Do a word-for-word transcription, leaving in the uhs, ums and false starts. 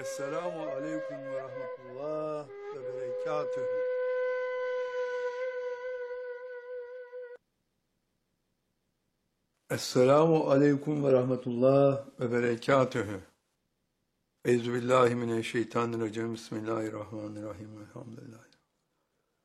Esselamu aleyküm ve rahmetullah ve berekatühü. Esselamu aleyküm ve rahmetullah ve berekatühü. Euzubillahimineşşeytanirracim. Bismillahirrahmanirrahim. Elhamdülillah.